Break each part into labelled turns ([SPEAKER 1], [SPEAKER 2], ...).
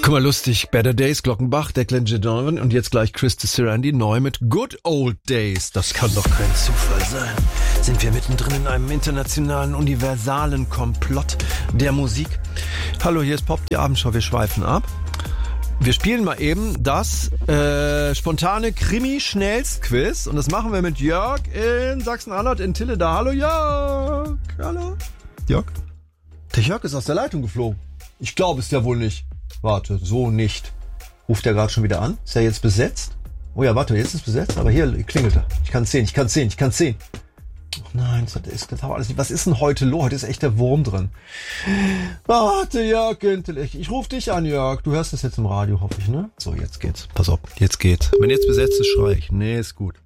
[SPEAKER 1] Guck mal, lustig. Better Days, Glockenbach, Declan Donovan und jetzt gleich Chris Sarandon neu mit Good Old Days. Das kann doch kein Zufall sein. Sind wir mittendrin in einem internationalen, universalen Komplott der Musik? Hallo, hier ist Pop, die Abendschau. Wir schweifen ab. Wir spielen mal eben das spontane Krimi-Schnellst-Quiz und das machen wir mit Jörg in Sachsen-Anhalt in Tille da. Hallo Jörg. Hallo. Jörg? Der Jörg ist aus der Leitung geflogen. Ich glaube es ja wohl nicht. Warte, so nicht. Ruft er gerade schon wieder an? Ist er jetzt besetzt? Oh ja, warte, jetzt ist es besetzt, aber hier klingelt er. Ich kann es sehen. Ach nein, das aber alles nicht. Was ist denn heute los? Heute ist echt der Wurm drin. Warte, Jörg, ich rufe dich an, Jörg. Du hörst das jetzt im Radio, hoffe ich, ne? So, jetzt geht's. Pass auf, jetzt geht's. Wenn jetzt besetzt ist, schrei ich. Nee, ist gut.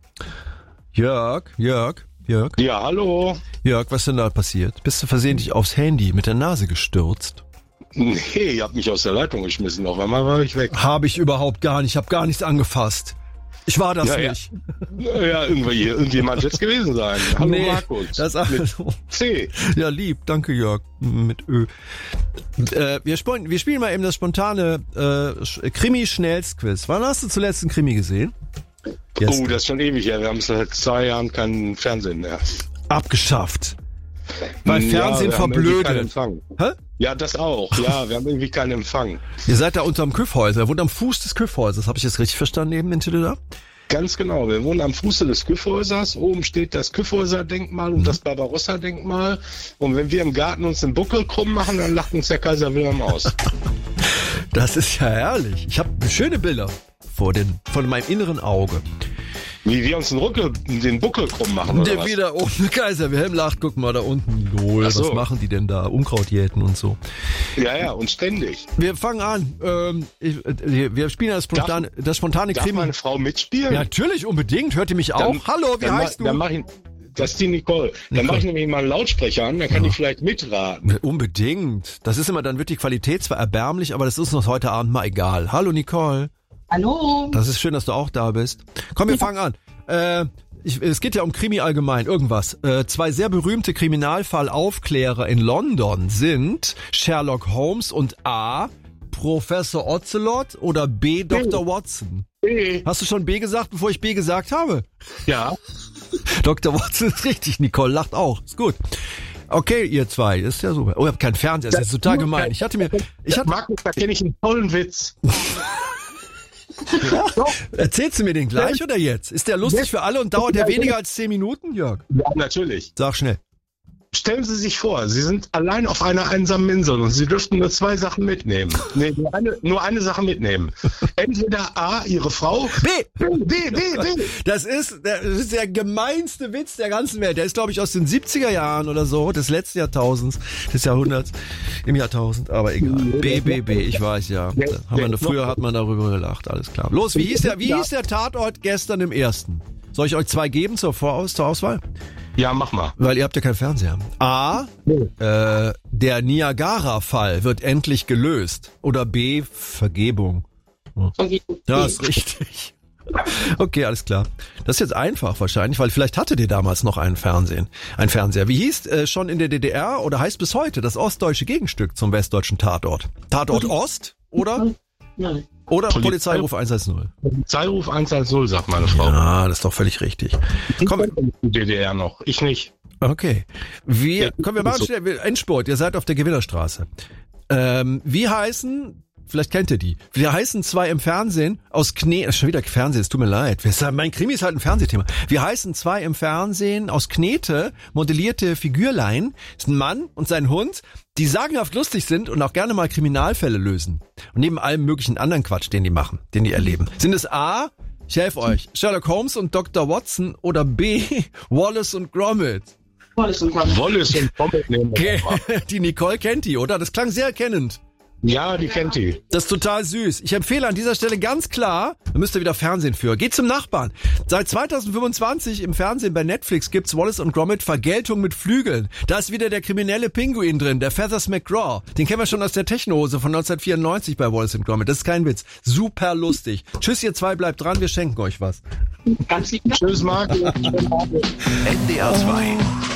[SPEAKER 1] Jörg.
[SPEAKER 2] Ja, hallo.
[SPEAKER 1] Jörg, was ist denn da passiert? Bist du versehentlich aufs Handy mit der Nase gestürzt?
[SPEAKER 2] Nee, ihr habt mich aus der Leitung geschmissen. Auf einmal war ich weg.
[SPEAKER 1] Habe ich überhaupt gar nicht. Ich habe gar nichts angefasst. Ich war das nicht.
[SPEAKER 2] Ja, irgendjemand wird es gewesen sein. Hallo nee, Markus.
[SPEAKER 1] Das mit
[SPEAKER 2] C.
[SPEAKER 1] Ja, lieb. Danke, Jörg. Mit Ö. Wir spielen mal eben das spontane Krimi-Schnellst-Quiz. Wann hast du zuletzt einen Krimi gesehen?
[SPEAKER 2] Yes. Oh, das ist schon ewig her. Wir haben seit 2 Jahren keinen Fernsehen mehr.
[SPEAKER 1] Abgeschafft. Weil Fernsehen verblödet.
[SPEAKER 2] Hä? Ja, das auch. Ja, wir haben irgendwie keinen Empfang.
[SPEAKER 1] Ihr seid da unterm Küffhäuser. Ihr wohnt am Fuß des Küffhäusers. Habe ich das richtig verstanden eben in Tille da?
[SPEAKER 2] Ganz genau. Wir wohnen am Fuße des Küffhäusers. Oben steht das Küffhäuser-Denkmal und das Barbarossa-Denkmal. Und wenn wir im Garten uns den Buckel krumm machen, dann lacht uns der Kaiser Wilhelm aus.
[SPEAKER 1] Das ist ja herrlich. Ich habe schöne Bilder von meinem inneren Auge.
[SPEAKER 2] Wie wir uns den Buckel krumm machen, oder
[SPEAKER 1] der was? Wieder oben, Kaiser Wilhelm lacht, guck mal da unten. Lol, so. Was machen die denn da? Unkraut jäten und so.
[SPEAKER 2] Ja, und ständig.
[SPEAKER 1] Wir fangen an. Wir spielen das spontane Krimi.
[SPEAKER 2] Darf meine Frau mitspielen?
[SPEAKER 1] Ja, natürlich, unbedingt. Hört ihr mich auch? Hallo, wie heißt du?
[SPEAKER 2] Das ist die Nicole. Dann mache ich nämlich mal einen Lautsprecher an, dann kann die vielleicht mitraten.
[SPEAKER 1] Unbedingt. Dann wird die Qualität zwar erbärmlich, aber das ist uns heute Abend mal egal. Hallo, Nicole.
[SPEAKER 3] Hallo.
[SPEAKER 1] Das ist schön, dass du auch da bist. Komm, wir fangen an. Es geht ja um Krimi allgemein, irgendwas. 2 sehr berühmte Kriminalfallaufklärer in London sind Sherlock Holmes und A. Professor Ocelot oder B. Dr. Watson.
[SPEAKER 2] B.
[SPEAKER 1] Hast du schon B gesagt, bevor ich B gesagt habe?
[SPEAKER 2] Ja.
[SPEAKER 1] Dr. Watson ist richtig, Nicole lacht auch. Ist gut. Okay, ihr zwei, ist ja super. Oh, ich hab keinen Fernseher, das ist jetzt total gemein.
[SPEAKER 2] Markus, da kenne ich einen tollen Witz.
[SPEAKER 1] Ja. Erzählst du mir den gleich oder jetzt? Ist der lustig für alle und dauert der weniger als 10 Minuten, Jörg?
[SPEAKER 2] Ja, natürlich.
[SPEAKER 1] Sag schnell.
[SPEAKER 2] Stellen Sie sich vor, Sie sind allein auf einer einsamen Insel und Sie dürften nur 2 Sachen mitnehmen. Nee, nur eine Sache mitnehmen. Entweder A, Ihre Frau.
[SPEAKER 1] B. Das ist der gemeinste Witz der ganzen Welt. Der ist, glaube ich, aus den 70er Jahren oder so, des letzten Jahrtausends, des Jahrhunderts, im Jahrtausend, aber egal. B, ich weiß ja. Früher hat man darüber gelacht, alles klar. Los, wie hieß der Tatort gestern im ersten? Soll ich euch 2 geben zur Auswahl?
[SPEAKER 2] Ja, mach mal.
[SPEAKER 1] Weil ihr habt ja keinen Fernseher. A, der Niagara-Fall wird endlich gelöst. Oder B, Vergebung. Ja, ist richtig. Okay, alles klar. Das ist jetzt einfach wahrscheinlich, weil vielleicht hattet ihr damals noch ein Fernseher. Wie hieß schon in der DDR oder heißt bis heute das ostdeutsche Gegenstück zum westdeutschen Tatort? Tatort Ost oder?
[SPEAKER 3] Nein.
[SPEAKER 1] Oder Polizeiruf 110.
[SPEAKER 2] Polizeiruf 110, sagt meine Frau.
[SPEAKER 1] Ja, das ist doch völlig richtig.
[SPEAKER 2] Komm, die DDR noch, ich nicht.
[SPEAKER 1] Okay. Wir machen schnell Endspurt, ihr seid auf der Gewinnerstraße. Wie heißen, vielleicht kennt ihr die, wie heißen 2 im Fernsehen aus Knete, schon wieder Fernsehen, es tut mir leid. Mein Krimi ist halt ein Fernsehthema. Wie heißen 2 im Fernsehen aus Knete modellierte Figürlein, ist ein Mann und sein Hund, die sagenhaft lustig sind und auch gerne mal Kriminalfälle lösen. Und neben allem möglichen anderen Quatsch, den die machen, den die erleben. Sind es A, ich helfe euch, Sherlock Holmes und Dr. Watson oder B, Wallace und Gromit?
[SPEAKER 3] Wallace und Gromit
[SPEAKER 2] nehmen wir.
[SPEAKER 1] Die Nicole kennt die, oder? Das klang sehr erkennend.
[SPEAKER 2] Ja, die kennt die.
[SPEAKER 1] Das ist total süß. Ich empfehle an dieser Stelle ganz klar, da müsst ihr wieder Fernsehen für. Geht zum Nachbarn. Seit 2025 im Fernsehen bei Netflix gibt's Wallace und Gromit Vergeltung mit Flügeln. Da ist wieder der kriminelle Pinguin drin, der Feathers McGraw. Den kennen wir schon aus der Technohose von 1994 bei Wallace und Gromit. Das ist kein Witz. Super lustig. Tschüss, ihr 2, bleibt dran, wir schenken euch was.
[SPEAKER 3] Ganz lieb.
[SPEAKER 2] Tschüss, Marc.
[SPEAKER 4] NDR 2